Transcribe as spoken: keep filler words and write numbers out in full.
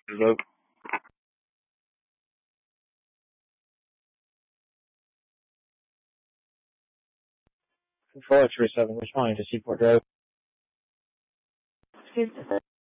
Hello. Control X-ray seven, responding to Seaport Drive. Excuse me.